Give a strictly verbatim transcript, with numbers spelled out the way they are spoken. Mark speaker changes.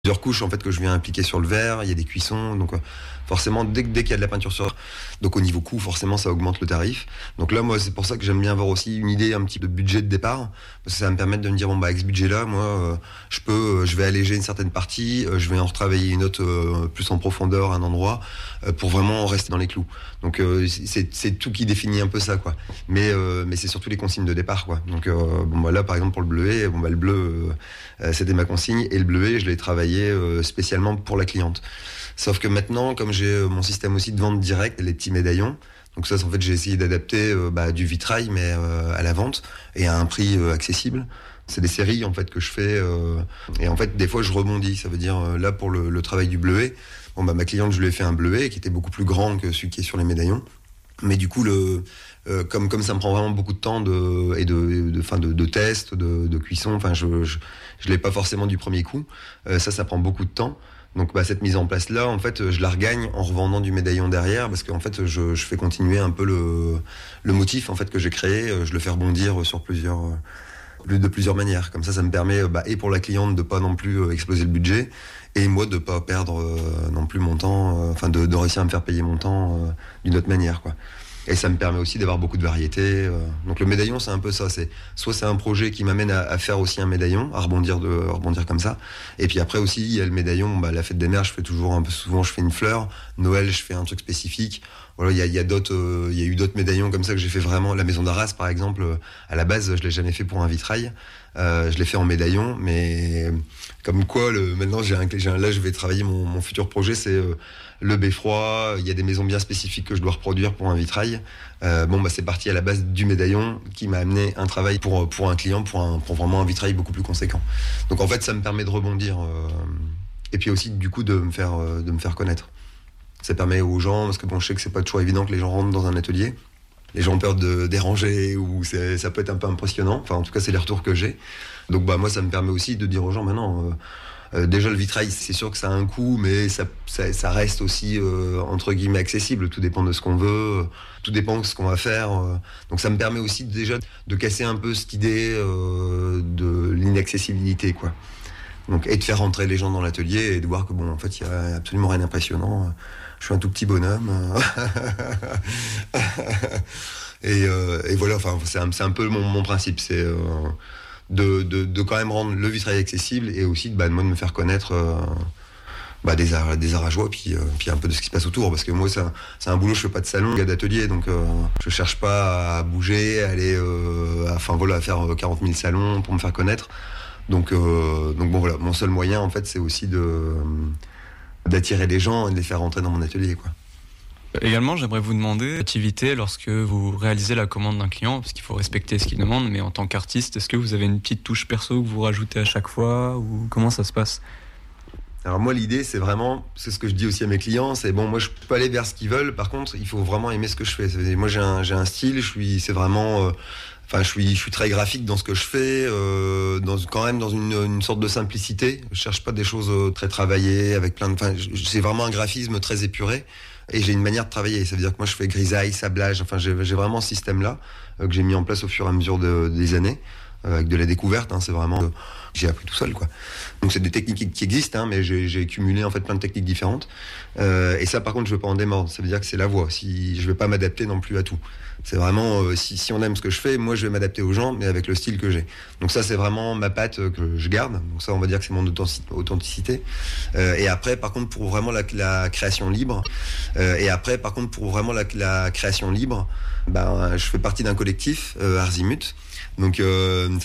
Speaker 1: Plusieurs couches en fait que je viens appliquer sur le verre, il y a des cuissons, donc euh, forcément dès, dès qu'il y a de la peinture sur, donc au niveau coût forcément ça augmente le tarif. Donc là moi c'est pour ça que j'aime bien avoir aussi une idée un petit peu de budget de départ, parce que ça va me permettre de me dire bon bah avec ce budget là moi euh, je peux, euh, je vais alléger une certaine partie, euh, je vais en retravailler une autre euh, plus en profondeur à un endroit euh, pour vraiment rester dans les clous. Donc euh, c'est, c'est tout qui définit un peu ça quoi. Mais euh, mais c'est surtout les consignes de départ quoi. Donc euh, bon bah là par exemple pour le bleuet, bon bah le bleu euh, c'était ma consigne et le bleuet je l'ai travaillé spécialement pour la cliente. Sauf que maintenant, comme j'ai mon système aussi de vente directe, les petits médaillons, donc ça, en fait, j'ai essayé d'adapter euh, bah, du vitrail, mais euh, à la vente et à un prix euh, accessible. C'est des séries en fait que je fais euh, et en fait des fois je rebondis. Ça veut dire euh, là pour le, le travail du bleuet, bon bah ma cliente je lui ai fait un bleuet qui était beaucoup plus grand que celui qui est sur les médaillons. Mais du coup, le, euh, comme, comme ça me prend vraiment beaucoup de temps de, et de, de, fin de, de tests, de, de cuisson, enfin, je je, je l'ai pas forcément du premier coup. Euh, ça, ça prend beaucoup de temps. Donc, bah, cette mise en place-là, en fait, je la regagne en revendant du médaillon derrière, parce qu'en fait, je, je fais continuer un peu le, le motif en fait que j'ai créé. Je le fais rebondir sur plusieurs, de plusieurs manières. Comme ça, ça me permet, bah, et pour la cliente de pas non plus exploser le budget, et moi de pas perdre euh, non plus mon temps, enfin euh, de, de réussir à me faire payer mon temps euh, d'une autre manière quoi. Et ça me permet aussi d'avoir beaucoup de variété. Euh. Donc le médaillon c'est un peu ça, c'est soit c'est un projet qui m'amène à, à faire aussi un médaillon, à rebondir de à rebondir comme ça. Et puis après aussi il y a le médaillon, bah, la fête des mères je fais toujours un peu souvent je fais une fleur, Noël je fais un truc spécifique. Voilà, il y a, il y a d'autres, euh, il y a eu d'autres médaillons comme ça que j'ai fait vraiment. La maison d'Arras par exemple, euh, à la base je l'ai jamais fait pour un vitrail. Euh, je l'ai fait en médaillon, mais comme quoi, le, maintenant j'ai un, j'ai un, là je vais travailler mon, mon futur projet, c'est euh, le beffroi. Il y a des maisons bien spécifiques que je dois reproduire pour un vitrail. Euh, bon bah c'est parti à la base du médaillon qui m'a amené un travail pour pour un client pour un pour vraiment un vitrail beaucoup plus conséquent. Donc en fait ça me permet de rebondir euh, et puis aussi du coup de me faire euh, de me faire connaître. Ça permet aux gens, parce que bon je sais que c'est pas toujours évident que les gens rentrent dans un atelier. Les gens ont peur de déranger ou c'est, ça peut être un peu impressionnant. Enfin, en tout cas, c'est les retours que j'ai. Donc, bah, moi, ça me permet aussi de dire aux gens, maintenant, euh, euh, déjà le vitrail, c'est sûr que ça a un coût, mais ça, ça, ça reste aussi euh, entre guillemets accessible. Tout dépend de ce qu'on veut, tout dépend de ce qu'on va faire. Euh. Donc, ça me permet aussi déjà de casser un peu cette idée euh, de l'inaccessibilité, quoi. Donc, et de faire rentrer les gens dans l'atelier et de voir que bon, en fait, il y a absolument rien d'impressionnant. Je suis un tout petit bonhomme. et, euh, et voilà, enfin, c'est un, c'est un peu mon, mon principe, c'est euh, de, de, de quand même rendre le vitrail accessible et aussi bah, de moi de me faire connaître euh, bah, des arts, des arts à joie, puis, euh, puis un peu de ce qui se passe autour, parce que moi c'est un, c'est un boulot, je fais pas de salon, d'atelier, donc euh, je cherche pas à bouger, à aller, euh, à, enfin voilà, à faire quarante mille salons pour me faire connaître. Donc, euh, donc bon voilà, mon seul moyen en fait, c'est aussi de d'attirer les gens et de les faire rentrer dans mon atelier, quoi.
Speaker 2: Également, j'aimerais vous demander, activité lorsque vous réalisez la commande d'un client, parce qu'il faut respecter ce qu'il demande, mais en tant qu'artiste, est-ce que vous avez une petite touche perso que vous rajoutez à chaque fois, ou comment ça se passe ?
Speaker 1: Alors moi, l'idée, c'est vraiment, c'est ce que je dis aussi à mes clients, c'est bon, moi je peux aller vers ce qu'ils veulent, par contre, il faut vraiment aimer ce que je fais. C'est, moi, j'ai un, j'ai un style, je suis, c'est vraiment... Euh, Enfin, je suis, je suis très graphique dans ce que je fais, euh, dans, quand même dans une, une sorte de simplicité. Je cherche pas des choses très travaillées, avec plein de. Enfin, c'est vraiment un graphisme très épuré, et j'ai une manière de travailler. Ça veut dire que moi, je fais grisaille, sablage. Enfin, j'ai, j'ai vraiment ce système-là euh, que j'ai mis en place au fur et à mesure de, des années, euh, avec de la découverte. Hein, c'est vraiment, euh, j'ai appris tout seul, quoi. Donc, c'est des techniques qui, qui existent, hein, mais j'ai, j'ai cumulé en fait plein de techniques différentes. Euh, et ça, par contre, je veux pas en démordre. Ça veut dire que c'est la voie. Si je vais pas m'adapter non plus à tout. C'est vraiment, euh, si, si on aime ce que je fais, moi je vais m'adapter aux gens, mais avec le style que j'ai. Donc ça, c'est vraiment ma patte euh, que je garde. Donc ça, on va dire que c'est mon authenticité. Euh, et après, par contre, pour vraiment la, la création libre, euh, et après, par contre, pour vraiment la, la création libre, ben, je fais partie d'un collectif, euh, Arzimut. Donc euh,